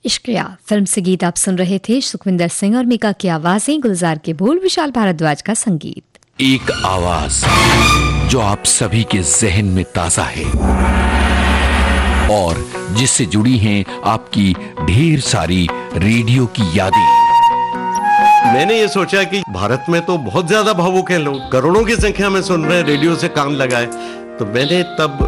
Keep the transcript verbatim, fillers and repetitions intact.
Ishqiya film से गीत आप सुन रहे थे। सुखविंदर सिंह और मीका की आवाजें, गुलजार के बोल, विशाल भारद्वाज का संगीत। एक आवाज जो आप सभी के जहन में ताजा है और जिससे जुड़ी हैं आपकी ढेर सारी रेडियो की यादें। मैंने ये सोचा कि भारत में तो बहुत ज्यादा भावुक हैं लोग, करोड़ों की संख्या में सुन रहे हैं, रेडियो से कान लगाए। तो मैंने तब